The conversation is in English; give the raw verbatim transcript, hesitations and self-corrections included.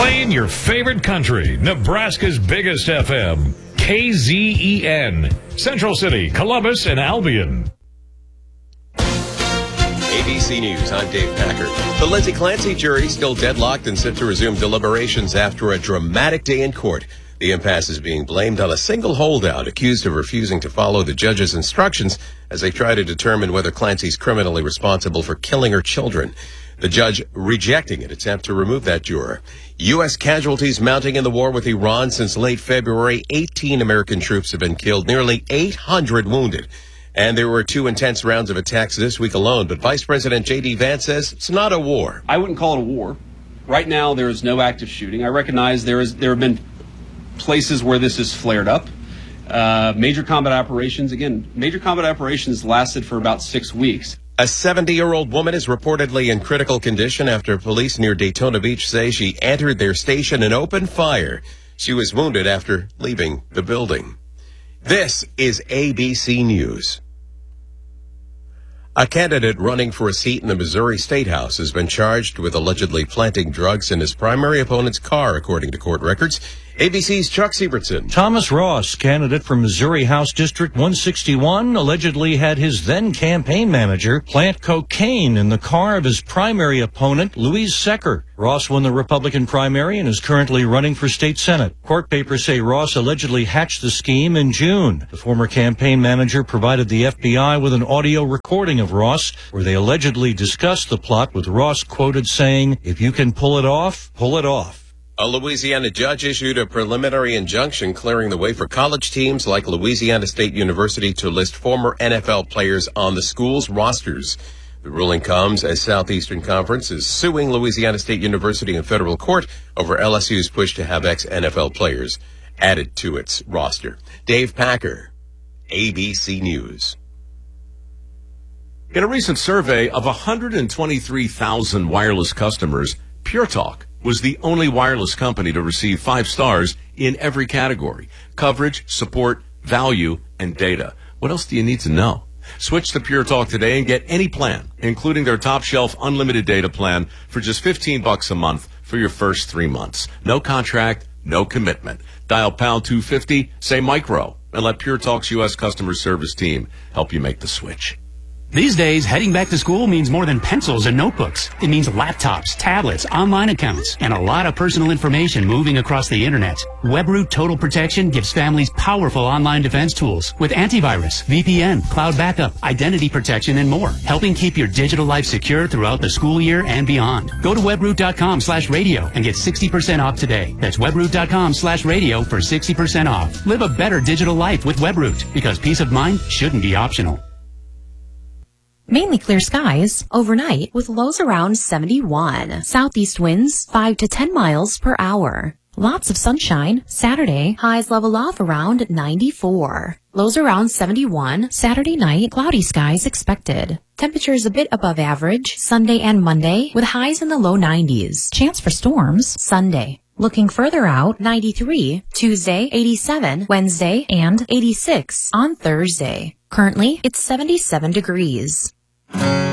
Playing your favorite country, Nebraska's biggest F M, K Z E N, Central City, Columbus, and Albion. A B C News, I'm Dave Packer. The Lindsay Clancy jury still deadlocked and set to resume deliberations after a dramatic day in court. The impasse is being blamed on a single holdout accused of refusing to follow the judge's instructions as they try to determine whether Clancy's criminally responsible for killing her children. The judge rejecting an attempt to remove that juror. U S casualties mounting in the war with Iran since late February. eighteen American troops have been killed, nearly eight hundred wounded. And there were two intense rounds of attacks this week alone. But Vice President J D. Vance says it's not a war. I wouldn't call it a war. Right now, there is no active shooting. I recognize there is there have been places where this has flared up. Uh, major combat operations, again, major combat operations lasted for about six weeks. A seventy-year-old woman is reportedly in critical condition after police near Daytona Beach say she entered their station and opened fire. She was wounded after leaving the building. This is A B C News. A candidate running for a seat in the Missouri State House has been charged with allegedly planting drugs in his primary opponent's car, according to court records. A B C's Chuck Siebertson. Thomas Ross, candidate for Missouri House District one sixty-one, allegedly had his then campaign manager plant cocaine in the car of his primary opponent, Louise Secker. Ross won the Republican primary and is currently running for state senate. Court papers say Ross allegedly hatched the scheme in June. The former campaign manager provided the F B I with an audio recording of Ross where they allegedly discussed the plot, with Ross quoted saying, "If you can pull it off, pull it off." A Louisiana judge issued a preliminary injunction clearing the way for college teams like Louisiana State University to list former N F L players on the school's rosters. The ruling comes as Southeastern Conference is suing Louisiana State University in federal court over L S U's push to have ex-N F L players added to its roster. Dave Packer, A B C News. In a recent survey of one hundred twenty-three thousand wireless customers, Pure Talk was the only wireless company to receive five stars in every category: coverage, support, value, and data. What else do you need to know? Switch to Pure Talk today and get any plan, including their top shelf unlimited data plan, for just fifteen bucks a month for your first three months. No contract, no commitment. Dial pound two fifty, say micro, and let Pure Talk's U S customer service team help you make the switch. These days, heading back to school means more than pencils and notebooks. It means laptops, tablets, online accounts, and a lot of personal information moving across the internet. WebRoot Total Protection gives families powerful online defense tools with antivirus, V P N, cloud backup, identity protection, and more, helping keep your digital life secure throughout the school year and beyond. Go to webroot.com slash radio and get sixty percent off today. That's webroot.com slash radio for sixty percent off. Live a better digital life with WebRoot, because peace of mind shouldn't be optional. Mainly clear skies overnight with lows around seventy-one. Southeast winds five to ten miles per hour. Lots of sunshine. Saturday, highs level off around ninety-four. Lows around seventy-one. Saturday night, cloudy skies expected. Temperatures a bit above average Sunday and Monday with highs in the low nineties. Chance for storms Sunday. Looking further out, ninety-three. Tuesday, eighty-seven. Wednesday, and eighty-six on Thursday. Currently, it's seventy-seven degrees.